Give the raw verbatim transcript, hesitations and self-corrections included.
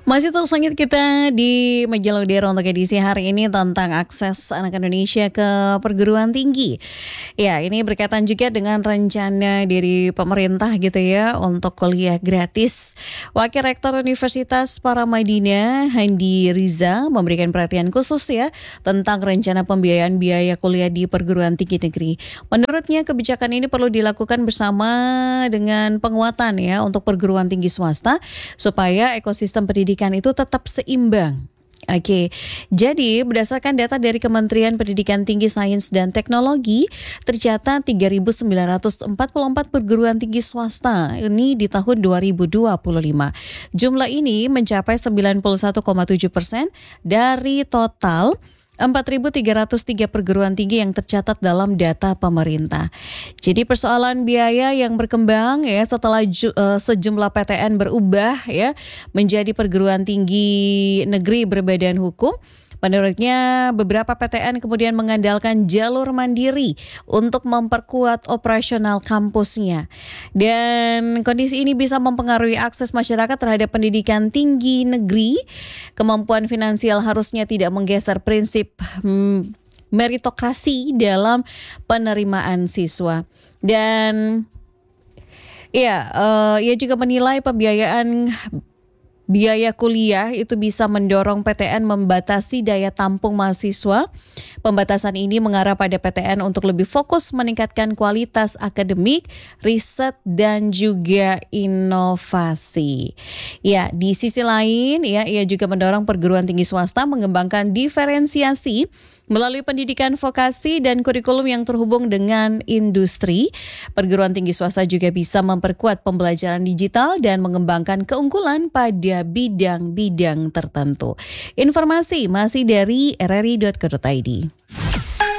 Masih terus lanjut kita di Majalah Udara untuk edisi hari ini tentang akses anak Indonesia ke perguruan tinggi. Ya, ini berkaitan juga dengan rencana dari pemerintah gitu ya untuk kuliah gratis. Wakil Rektor Universitas Paramadina, Handi Riza, memberikan perhatian khusus ya tentang rencana pembiayaan biaya kuliah di perguruan tinggi negeri. Menurutnya kebijakan ini perlu dilakukan bersama dengan penguatan ya untuk perguruan tinggi swasta supaya ekosistem pendidikan itu tetap seimbang. Oke, jadi berdasarkan data dari Kementerian Pendidikan Tinggi Sains dan Teknologi, tercatat tiga ribu sembilan ratus empat puluh empat perguruan tinggi swasta ini di tahun dua ribu dua puluh lima. Jumlah ini mencapai sembilan puluh satu koma tujuh persen dari total empat ribu tiga ratus tiga perguruan tinggi yang tercatat dalam data pemerintah. Jadi persoalan biaya yang berkembang ya setelah ju, uh, sejumlah P T N berubah ya menjadi perguruan tinggi negeri berbadan hukum. Menurutnya beberapa P T N kemudian mengandalkan jalur mandiri untuk memperkuat operasional kampusnya. Dan kondisi ini bisa mempengaruhi akses masyarakat terhadap pendidikan tinggi negeri. Kemampuan finansial harusnya tidak menggeser prinsip hmm, meritokrasi dalam penerimaan siswa. Dan ya, uh, ia juga menilai pembiayaan biaya kuliah itu bisa mendorong P T N membatasi daya tampung mahasiswa. Pembatasan ini mengarah pada P T N untuk lebih fokus meningkatkan kualitas akademik, riset, dan juga inovasi. Ya, di sisi lain, ya, ia juga mendorong perguruan tinggi swasta mengembangkan diferensiasi melalui pendidikan vokasi dan kurikulum yang terhubung dengan industri. Perguruan tinggi swasta juga bisa memperkuat pembelajaran digital dan mengembangkan keunggulan pada bidang-bidang tertentu. Informasi masih dari r r i dot co dot i d.